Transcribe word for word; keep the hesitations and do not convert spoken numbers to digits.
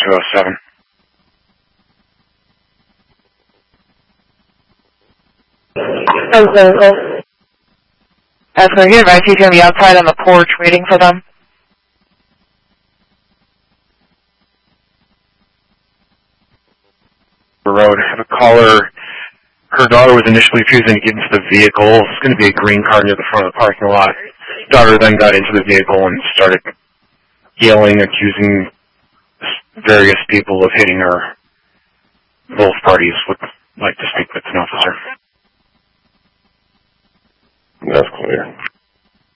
two oh seven. Okay, oh. As for you, advise he's going to be outside on the porch waiting for them. The road. I have a caller. Her daughter was initially refusing to get into the vehicle. It's going to be a green car near the front of the parking lot. Daughter then got into the vehicle and started yelling, accusing various people of hitting her. Both parties would like to speak with an officer. That's clear.